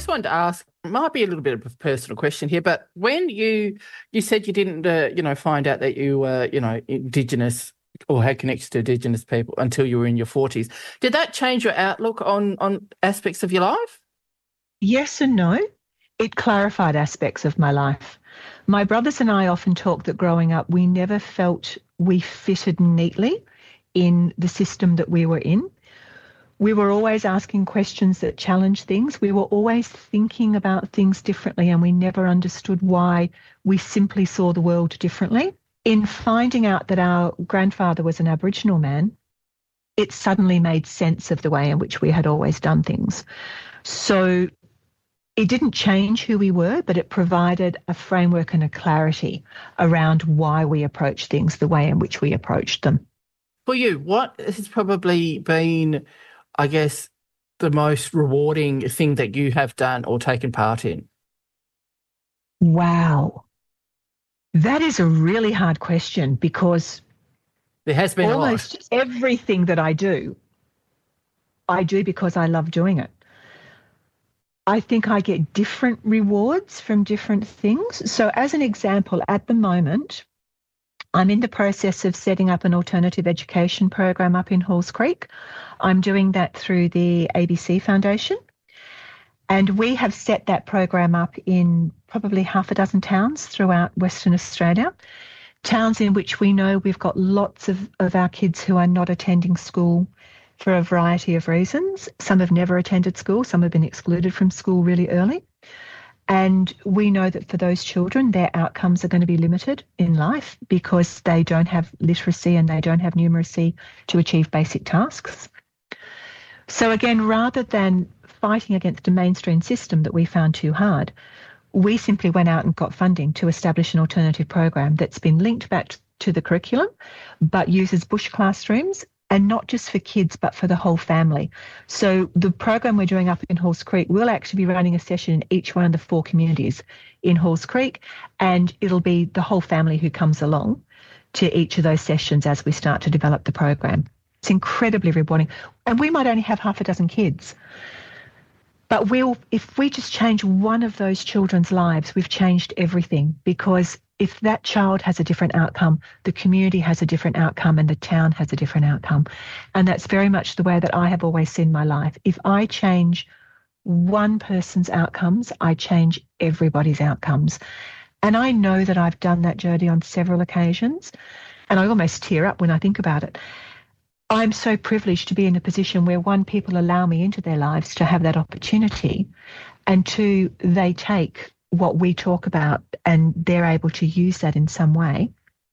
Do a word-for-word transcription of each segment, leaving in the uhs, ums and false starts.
just wanted to ask, it might be a little bit of a personal question here, but when you you said you didn't, uh, you know, find out that you were, you know, Indigenous or had connections to Indigenous people until you were in your forties, did that change your outlook on on aspects of your life? Yes and no. It clarified aspects of my life. My brothers and I often talk that growing up, we never felt we fitted neatly in the system that we were in. We were always asking questions that challenged things. We were always thinking about things differently, and we never understood why we simply saw the world differently. In finding out that our grandfather was an Aboriginal man, it suddenly made sense of the way in which we had always done things. So it didn't change who we were, but it provided a framework and a clarity around why we approached things the way in which we approached them. For you, what has probably been, I guess, the most rewarding thing that you have done or taken part in? Wow. That is a really hard question, because there has been almost everything that I do, I do because I love doing it. I think I get different rewards from different things. So as an example, at the moment, I'm in the process of setting up an alternative education program up in Halls Creek. I'm doing that through the A B C Foundation. And we have set that program up in probably half a dozen towns throughout Western Australia, towns in which we know we've got lots of, of our kids who are not attending school for a variety of reasons. Some have never attended school, some have been excluded from school really early. And we know that for those children, their outcomes are going to be limited in life because they don't have literacy and they don't have numeracy to achieve basic tasks. So again, rather than fighting against a mainstream system that we found too hard, we simply went out and got funding to establish an alternative program that's been linked back to the curriculum, but uses bush classrooms, and not just for kids, but for the whole family. So the program we're doing up in Halls Creek, we'll actually be running a session in each one of the four communities in Halls Creek, and it'll be the whole family who comes along to each of those sessions as we start to develop the program. It's incredibly rewarding. And we might only have half a dozen kids, but we'll, if we just change one of those children's lives, we've changed everything, because if that child has a different outcome, the community has a different outcome and the town has a different outcome. And that's very much the way that I have always seen my life. If I change one person's outcomes, I change everybody's outcomes. And I know that I've done that, Jodie, on several occasions, and I almost tear up when I think about it. I'm so privileged to be in a position where, one, people allow me into their lives to have that opportunity, and two, they take what we talk about and they're able to use that in some way.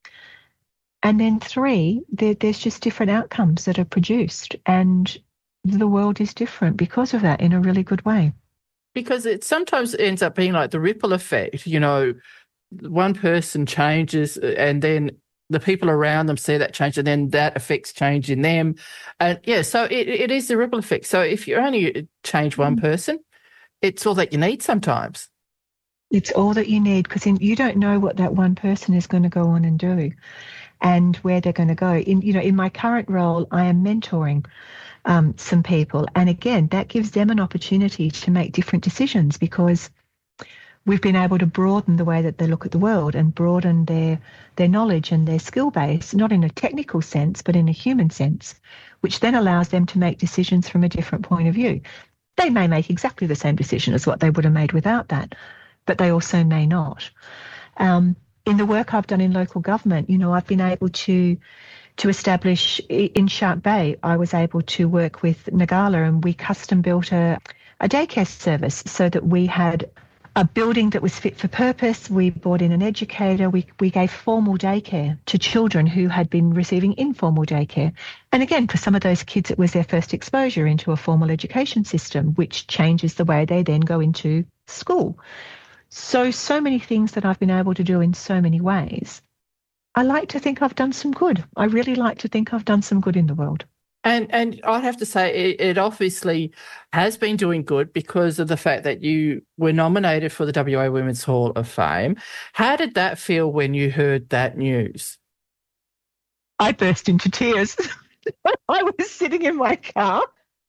And then three, there, there's just different outcomes that are produced, and the world is different because of that in a really good way. Because it sometimes ends up being like the ripple effect, you know, one person changes and then the people around them see that change, and then that affects change in them. And yeah, so it, it is the ripple effect. So if you only change one person, it's all that you need sometimes. It's all that you need, because you don't know what that one person is going to go on and do and where they're going to go. In, you know, in my current role, I am mentoring um, some people. And again, that gives them an opportunity to make different decisions, because we've been able to broaden the way that they look at the world and broaden their, their knowledge and their skill base, not in a technical sense, but in a human sense, which then allows them to make decisions from a different point of view. They may make exactly the same decision as what they would have made without that, but they also may not. Um, in the work I've done in local government, you know, I've been able to to establish, in Shark Bay, I was able to work with Nagala, and we custom built a, a daycare service so that we had a building that was fit for purpose. We brought in an educator. We, we gave formal daycare to children who had been receiving informal daycare. And again, for some of those kids, it was their first exposure into a formal education system, which changes the way they then go into school. So, so many things that I've been able to do in so many ways. I like to think I've done some good. I really like to think I've done some good in the world. And and I'd have to say it, it obviously has been doing good because of the fact that you were nominated for the W A Women's Hall of Fame. How did that feel when you heard that news? I burst into tears. I was sitting in my car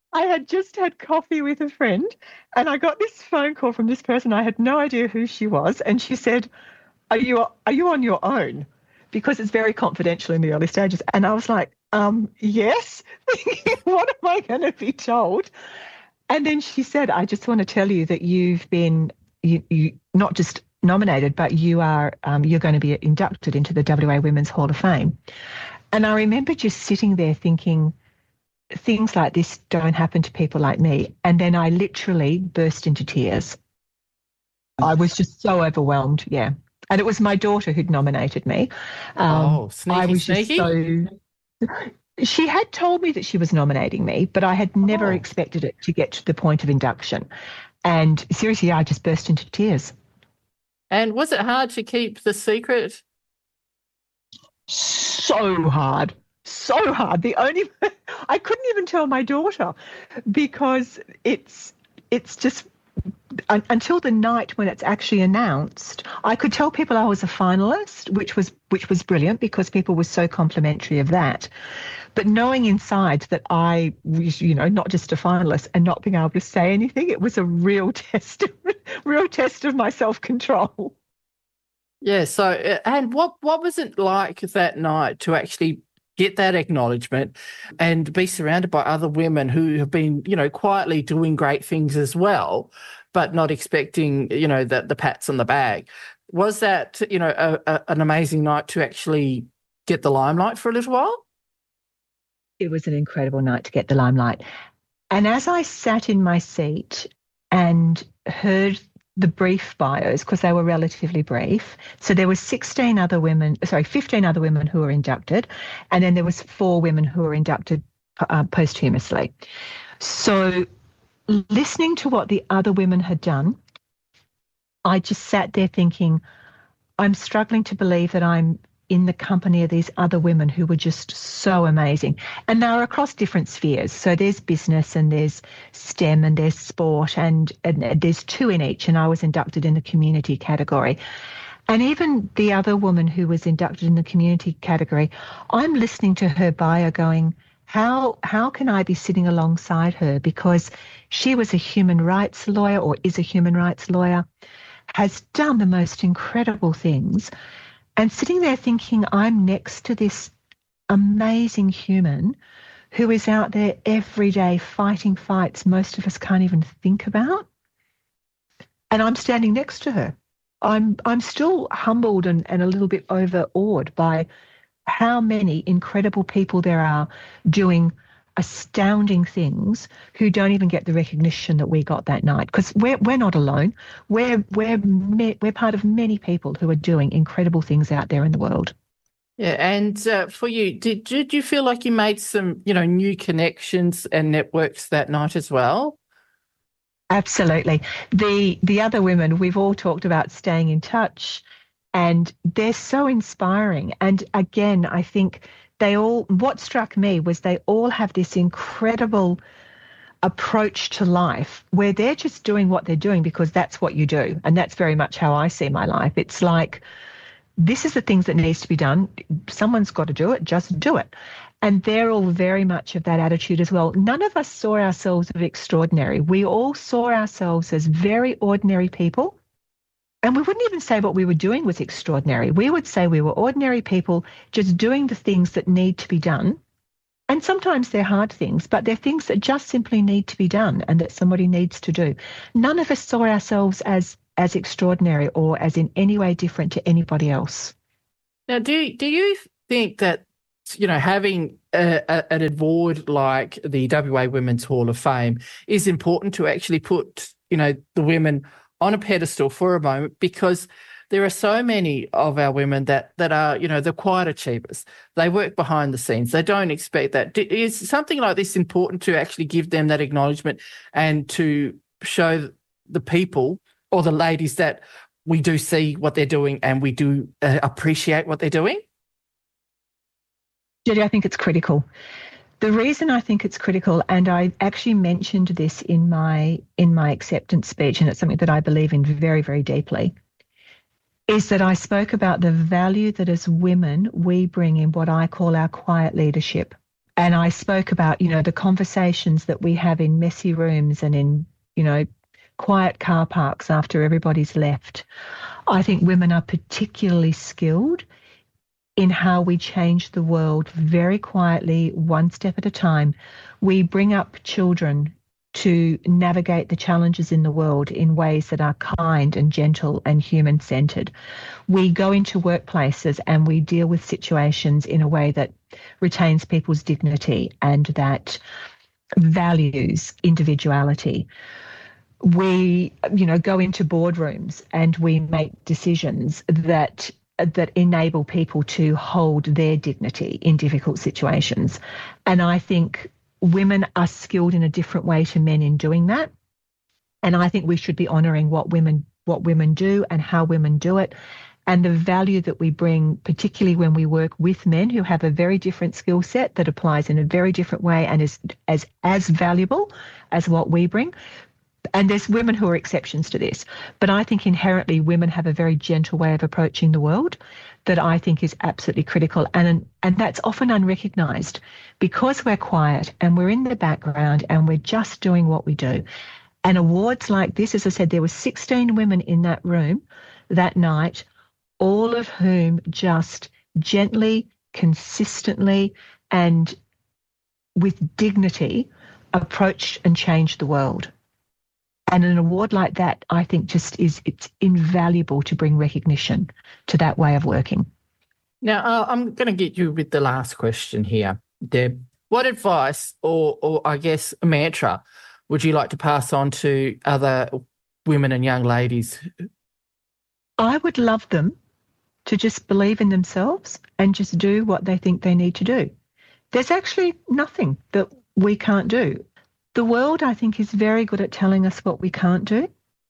I had just had coffee with a friend and I got this phone call from this person. I had no idea who she was. And she said, are you, are you on your own? Because it's very confidential in the early stages. And I was like, um, yes. What am I going to be told? And then she said, I just want to tell you that you've been, you, you not just nominated, but you are, um, you're going to be inducted into the W A Women's Hall of Fame. And I remember just sitting there thinking, things like this don't happen to people like me. And then I literally burst into tears. I was just so overwhelmed. Yeah. And it was my daughter who'd nominated me. Um, oh, sneaky, I was sneaky. Just so, she had told me that she was nominating me, but I had never oh. expected it to get to the point of induction. And seriously, I just burst into tears. And was it hard to keep the secret? So hard. So hard. The only I couldn't even tell my daughter because it's it's just un, until the night when it's actually announced. I could tell people I was a finalist, which was which was brilliant because people were so complimentary of that. But knowing inside that I was, you know, not just a finalist and not being able to say anything, it was a real test, real test of my self-control. Yeah. So, and what what was it like that night to actually get that acknowledgement and be surrounded by other women who have been, you know, quietly doing great things as well, but not expecting, you know, the, the pats on the back? Was that, you know, a, a, an amazing night to actually get the limelight for a little while? It was an incredible night to get the limelight. And as I sat in my seat and heard the brief bios, because they were relatively brief. So there were sixteen other women, sorry, fifteen other women who were inducted, and then there was four women who were inducted uh, posthumously. So listening to what the other women had done, I just sat there thinking, I'm struggling to believe that I'm in the company of these other women who were just so amazing. And they were across different spheres. So there's business and there's STEM and there's sport and, and there's two in each. And I was inducted in the community category. And even the other woman who was inducted in the community category, I'm listening to her bio going, how how can I be sitting alongside her? Because she was a human rights lawyer or is a human rights lawyer, has done the most incredible things. And sitting there thinking, I'm next to this amazing human who is out there every day fighting fights most of us can't even think about. And I'm standing next to her. I'm I'm still humbled and, and a little bit overawed by how many incredible people there are doing astounding things who don't even get the recognition that we got that night, because we're we're not alone. We're we're we're part of many people who are doing incredible things out there in the world. Yeah, and uh, for you, did did you feel like you made some, you know, new connections and networks that night as well? Absolutely. The the other women, we've all talked about staying in touch, and they're so inspiring. And again, I think they all, what struck me was they all have this incredible approach to life where they're just doing what they're doing because that's what you do. And that's very much how I see my life. It's like, this is the things that needs to be done. Someone's got to do it, just do it. And they're all very much of that attitude as well. None of us saw ourselves as extraordinary. We all saw ourselves as very ordinary people. And we wouldn't even say what we were doing was extraordinary. We would say we were ordinary people just doing the things that need to be done. And sometimes they're hard things, but they're things that just simply need to be done and that somebody needs to do. None of us saw ourselves as as extraordinary or as in any way different to anybody else. Now, do do you think that, you know, having a, a, an award like the W A Women's Hall of Fame is important to actually put, you know, the women on a pedestal for a moment, because there are so many of our women that that are, you know, the quiet achievers. They work behind the scenes. They don't expect that. Is something like this important to actually give them that acknowledgement and to show the people or the ladies that we do see what they're doing and we do uh, appreciate what they're doing? Judy, I think it's critical. The reason I think it's critical, and I actually mentioned this in my in my acceptance speech, and it's something that I believe in very, very deeply, is that I spoke about the value that as women we bring in what I call our quiet leadership. And I spoke about, you know, the conversations that we have in messy rooms and in, you know, quiet car parks after everybody's left. I think women are particularly skilled in how we change the world very quietly, one step at a time. We bring up children to navigate the challenges in the world in ways that are kind and gentle and human-centred. We go into workplaces and we deal with situations in a way that retains people's dignity and that values individuality. We, you know, go into boardrooms and we make decisions that that enable people to hold their dignity in difficult situations. And I think women are skilled in a different way to men in doing that. And I think we should be honouring what women what women do and how women do it, and the value that we bring, particularly when we work with men who have a very different skill set that applies in a very different way and is as as valuable as what we bring. And there's women who are exceptions to this. But I think inherently women have a very gentle way of approaching the world that I think is absolutely critical. And, and that's often unrecognised because we're quiet and we're in the background and we're just doing what we do. And awards like this, as I said, there were sixteen women in that room that night, all of whom just gently, consistently, and with dignity approached and changed the world. And an award like that, I think, just is, it's invaluable to bring recognition to that way of working. Now, uh, I'm going to get you with the last question here, Deb. What advice or, or I guess, a mantra would you like to pass on to other women and young ladies? I would love them to just believe in themselves and just do what they think they need to do. There's actually nothing that we can't do. The world, I think, is very good at telling us what we can't do.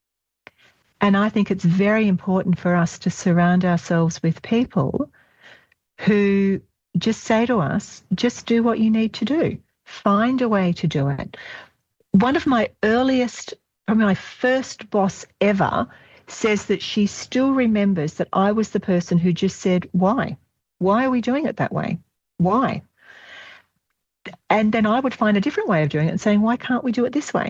And I think it's very important for us to surround ourselves with people who just say to us, just do what you need to do. Find a way to do it. One of my earliest, probably my first boss ever, says that she still remembers that I was the person who just said, why? Why are we doing it that way? Why? And then I would find a different way of doing it and saying, why can't we do it this way?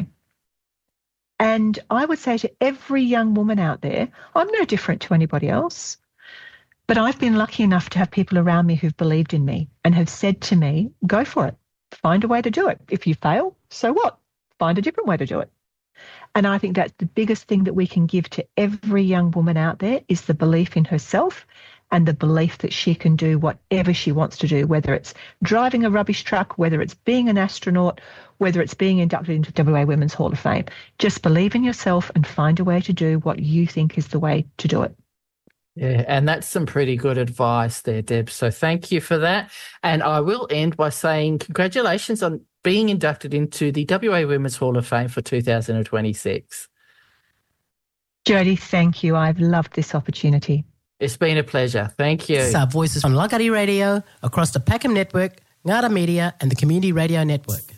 And I would say to every young woman out there, I'm no different to anybody else, but I've been lucky enough to have people around me who've believed in me and have said to me, go for it, find a way to do it. If you fail, so what? Find a different way to do it. And I think that's the biggest thing that we can give to every young woman out there is the belief in herself and the belief that she can do whatever she wants to do, whether it's driving a rubbish truck, whether it's being an astronaut, whether it's being inducted into W A Women's Hall of Fame. Just believe in yourself and find a way to do what you think is the way to do it. Yeah, and that's some pretty good advice there, Deb. So thank you for that. And I will end by saying congratulations on being inducted into the W A Women's Hall of Fame for two thousand twenty-six. Jodie, thank you. I've loved this opportunity. It's been a pleasure. Thank you. This is our voices on Langkawi Radio, across the Peckham Network, Ngara Media and the Community Radio Network.